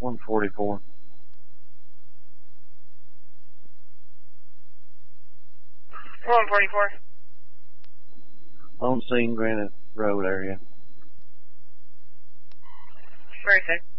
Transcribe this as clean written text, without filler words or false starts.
144. On scene, Granite Road area. Very sick.